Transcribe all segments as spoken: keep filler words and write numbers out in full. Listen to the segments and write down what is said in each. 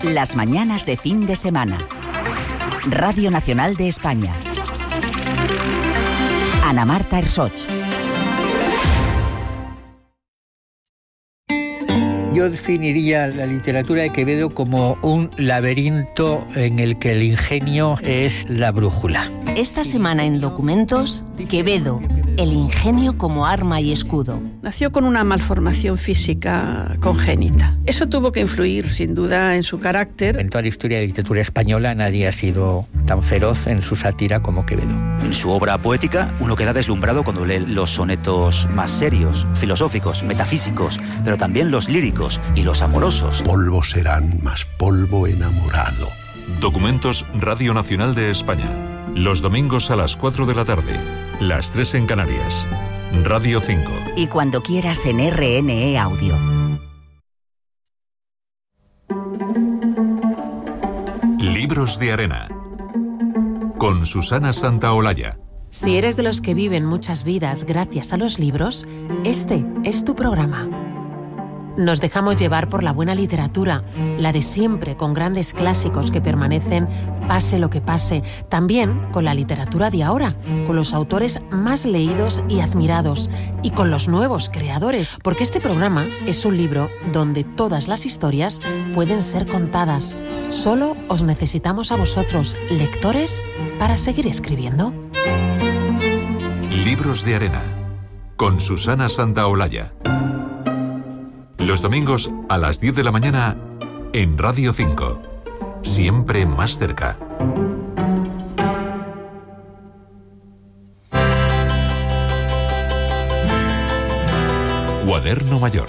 Las mañanas de fin de semana. Radio Nacional de España. Ana Marta Ersoch. Yo definiría la literatura de Quevedo como un laberinto en el que el ingenio es la brújula. Esta semana en Documentos, Quevedo, el ingenio como arma y escudo. Nació con una malformación física congénita. Eso tuvo que influir, sin duda, en su carácter. En toda la historia de la literatura española nadie ha sido tan feroz en su sátira como Quevedo. En su obra poética, uno queda deslumbrado cuando lee los sonetos más serios, filosóficos, metafísicos, pero también los líricos y los amorosos. Polvo serán, más polvo enamorado. Documentos Radio Nacional de España. Los domingos a las cuatro de la tarde. Las tres en Canarias. Radio cinco. Y cuando quieras en R N E Audio. Libros de arena. Con Susana Santaolalla. Si eres de los que viven muchas vidas gracias a los libros, este es tu programa. Nos dejamos llevar por la buena literatura, la de siempre, con grandes clásicos que permanecen pase lo que pase. También con la literatura de ahora, con los autores más leídos y admirados, y con los nuevos creadores, porque este programa es un libro donde todas las historias pueden ser contadas. Solo os necesitamos a vosotros, lectores, para seguir escribiendo. Libros de arena, con Susana Santaolalla. Los domingos a las diez de la mañana en Radio cinco. Siempre más cerca. Cuaderno Mayor.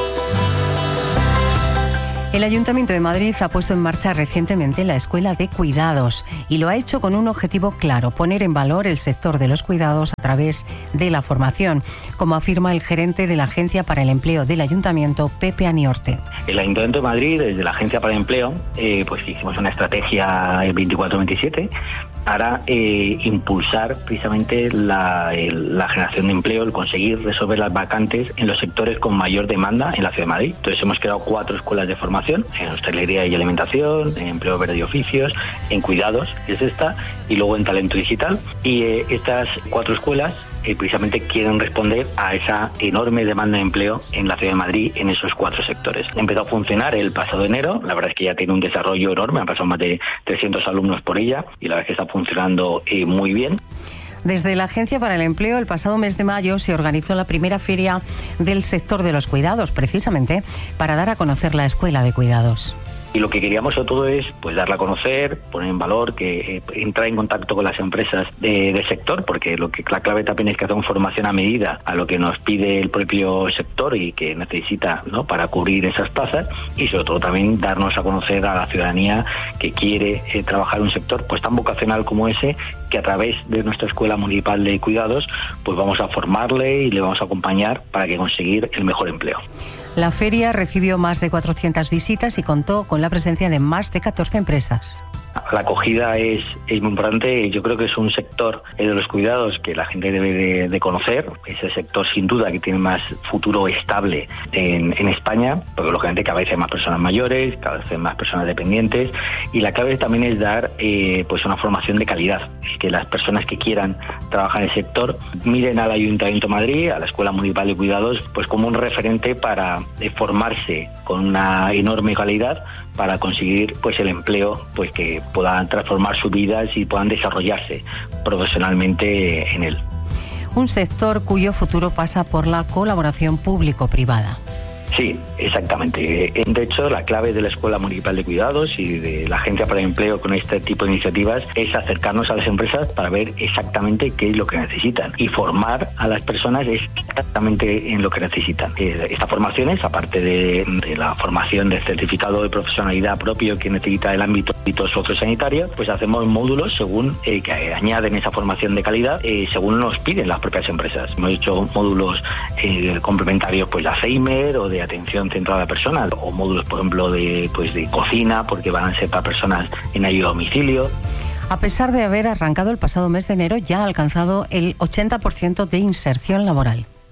El Ayuntamiento de Madrid ha puesto en marcha recientemente la Escuela de Cuidados y lo ha hecho con un objetivo claro: poner en valor el sector de los cuidados a través de la formación, como afirma el gerente de la Agencia para el Empleo del Ayuntamiento, Pepe Aniorte. El Ayuntamiento de Madrid, desde la Agencia para el Empleo, eh, pues hicimos una estrategia veinticuatro veintisiete para eh, impulsar precisamente la, el, la generación de empleo, el conseguir resolver las vacantes en los sectores con mayor demanda en la ciudad de Madrid. Entonces hemos creado cuatro escuelas de formación: en hostelería y alimentación, en empleo verde y oficios, en cuidados, que es esta, y luego en talento digital. Y eh, estas cuatro escuelas eh, precisamente quieren responder a esa enorme demanda de empleo en la ciudad de Madrid en esos cuatro sectores. Empezó a funcionar el pasado enero, la verdad es que ya tiene un desarrollo enorme, han pasado más de trescientos alumnos por ella y la verdad es que está funcionando eh, muy bien. Desde la Agencia para el Empleo, el pasado mes de mayo se organizó la primera feria del sector de los cuidados, precisamente para dar a conocer la Escuela de Cuidados. Y lo que queríamos sobre todo es pues darla a conocer, poner en valor, que eh, entrar en contacto con las empresas de, del sector, porque lo que la clave también es que hacemos formación a medida a lo que nos pide el propio sector y que necesita, ¿no?, para cubrir esas plazas, y sobre todo también darnos a conocer a la ciudadanía que quiere eh, trabajar en un sector pues tan vocacional como ese, que a través de nuestra Escuela Municipal de Cuidados pues vamos a formarle y le vamos a acompañar para que conseguir el mejor empleo. La feria recibió más de cuatrocientas visitas y contó con la presencia de más de catorce empresas. La acogida es, es muy importante. Yo creo que es un sector de los cuidados que la gente debe de, de conocer. Es el sector sin duda que tiene más futuro estable en, en España, porque lógicamente cada vez hay más personas mayores, cada vez hay más personas dependientes, y la clave también es dar eh, pues una formación de calidad. Es que las personas que quieran trabajar en el sector miren al Ayuntamiento de Madrid, a la Escuela Municipal de Cuidados, pues como un referente para eh, formarse con una enorme calidad para conseguir pues el empleo, pues que puedan transformar sus vidas y puedan desarrollarse profesionalmente en él. Un sector cuyo futuro pasa por la colaboración público-privada. Sí, exactamente. De hecho, la clave de la Escuela Municipal de Cuidados y de la Agencia para el Empleo con este tipo de iniciativas es acercarnos a las empresas para ver exactamente qué es lo que necesitan y formar a las personas exactamente en lo que necesitan. Estas formaciones, aparte de, de la formación del certificado de profesionalidad propio que necesita el ámbito sociosanitario, pues hacemos módulos según eh, que añaden esa formación de calidad eh, según nos piden las propias empresas. Hemos hecho módulos eh, complementarios pues de Alzheimer o de atención centrada a personas, o módulos, por ejemplo, de, pues, de cocina, porque van a ser para personas en ayuda a domicilio. A pesar de haber arrancado el pasado mes de enero, ya ha alcanzado el ochenta por ciento de inserción laboral.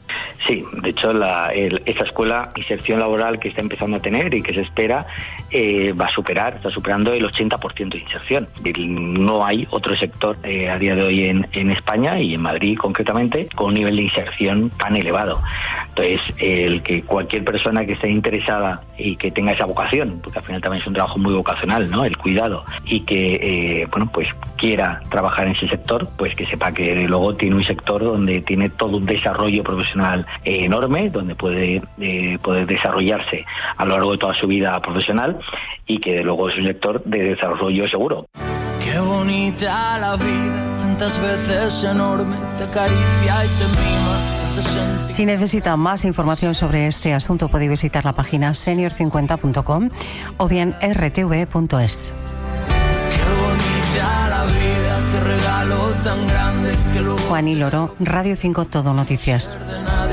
Sí, de hecho la, el, esa escuela inserción laboral que está empezando a tener y que se espera eh, va a superar, está superando el ochenta por ciento de inserción. No hay otro sector eh, a día de hoy en, en España y en Madrid concretamente con un nivel de inserción tan elevado. Entonces, el que cualquier persona que esté interesada y que tenga esa vocación, porque al final también es un trabajo muy vocacional, ¿no? El cuidado, y que, eh, bueno, pues quiera trabajar en ese sector, pues que sepa que luego tiene un sector donde tiene todo un desarrollo profesional eh, enorme, donde puede eh, poder desarrollarse a lo largo de toda su vida profesional y que luego es un sector de desarrollo seguro. Qué bonita la vida, tantas veces enorme, te acaricia y te mima. Si necesita más información sobre este asunto puede visitar la página senior cincuenta punto com o bien r t v punto es. Qué bonita la vida, qué regalo tan grande que lo... Juan y Loro, Radio cinco Todo Noticias.